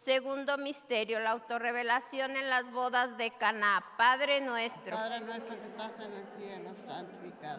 Segundo misterio, la autorrevelación en las bodas de Caná. Padre nuestro, Padre nuestro que estás en el cielo, santificado.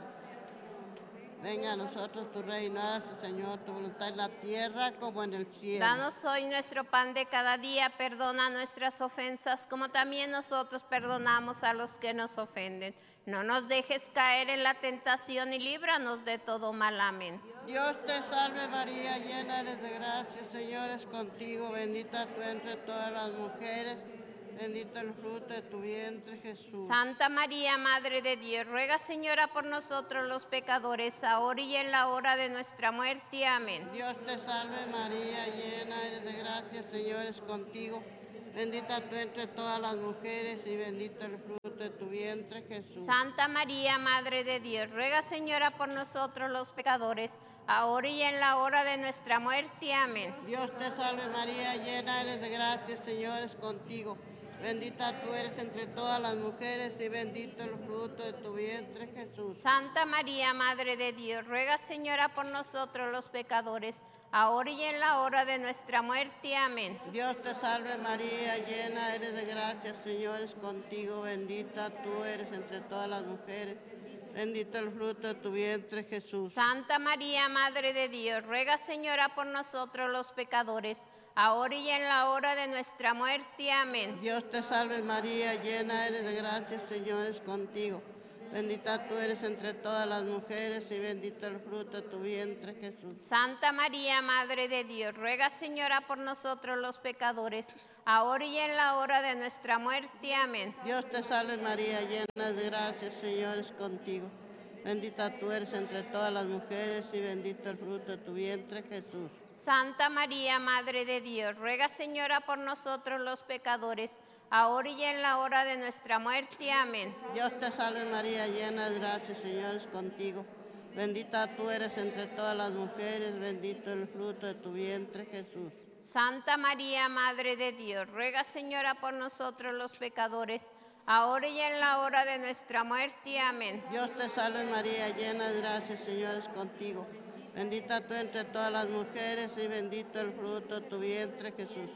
Venga a nosotros tu reino, hágase, Señor, tu voluntad en la tierra como en el cielo. danos hoy nuestro pan de cada día, perdona nuestras ofensas, como también nosotros perdonamos a los que nos ofenden. No nos dejes caer en la tentación y líbranos de todo mal. Amén. Dios te salve María, llena eres de gracia, el Señor es contigo, bendita tú entre todas las mujeres, bendito el fruto de tu vientre, Jesús. Santa María, Madre de Dios, ruega, Señora, por nosotros los pecadores, ahora y en la hora de nuestra muerte. Amén. Dios te salve María, llena eres de gracia, el Señor es contigo, bendita tú entre todas las mujeres y bendito el fruto de tu vientre, Jesús. Santa María, Madre de Dios, ruega, Señora, por nosotros los pecadores, ahora y en la hora de nuestra muerte. Amén. Dios te salve María, llena eres de gracia, el Señor es contigo. Bendita tú eres entre todas las mujeres y bendito el fruto de tu vientre, Jesús. Santa María, Madre de Dios, ruega, Señora, por nosotros los pecadores, ahora y en la hora de nuestra muerte. Amén. Dios te salve María, llena eres de gracia, el Señor es contigo. Bendita tú eres entre todas las mujeres. Bendito el fruto de tu vientre, Jesús. Santa María, Madre de Dios, ruega, Señora, por nosotros los pecadores, ahora y en la hora de nuestra muerte. Amén. Dios te salve María, llena eres de gracia, el Señor es contigo. Bendita tú eres entre todas las mujeres y bendito el fruto de tu vientre, Jesús. Santa María, Madre de Dios, ruega, Señora, por nosotros los pecadores, ahora y en la hora de nuestra muerte. Amén. Dios te salve María, llena de gracia, el Señor es contigo. Bendita tú eres entre todas las mujeres y bendito el fruto de tu vientre, Jesús. Santa María, Madre de Dios, ruega, Señora, por nosotros los pecadores, ahora y en la hora de nuestra muerte. Amén. Dios te salve María, llena de gracia, el Señor es contigo. Bendita tú eres entre todas las mujeres, bendito el fruto de tu vientre, Jesús. Santa María, Madre de Dios, ruega, Señora, por nosotros los pecadores, ahora y en la hora de nuestra muerte. Amén. Dios te salve María, llena de gracia, el Señor es contigo. Bendita tú entre todas las mujeres y bendito el fruto de tu vientre, Jesús.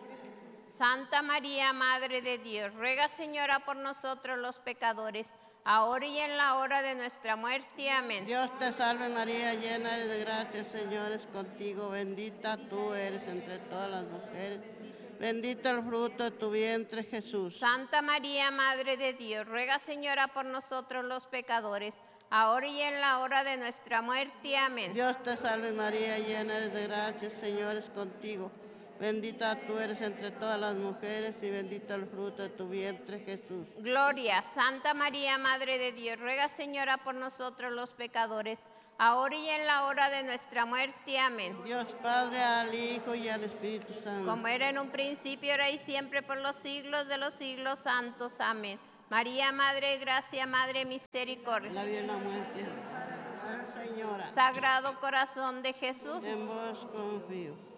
Santa María, Madre de Dios, ruega, Señora, por nosotros los pecadores, ahora y en la hora de nuestra muerte. Amén. Dios te salve María, llena eres de gracia, el Señor es contigo. Bendita tú eres entre todas las mujeres. Bendito el fruto de tu vientre, Jesús. Santa María, Madre de Dios, ruega, Señora, por nosotros los pecadores, ahora y en la hora de nuestra muerte. Amén. Dios te salve María, llena eres de gracia, el Señor es contigo. Bendita tú eres entre todas las mujeres y bendito el fruto de tu vientre, Jesús. Gloria, Santa María, Madre de Dios, ruega, Señora, por nosotros los pecadores, ahora y en la hora de nuestra muerte. Amén. Dios Padre, al Hijo y al Espíritu Santo. Como era en un principio, ahora y siempre, por los siglos de los siglos santos. Amén. María, Madre de Gracia, Madre de Misericordia. La vida y la muerte. Señora, Sagrado Corazón de Jesús. en vos confío.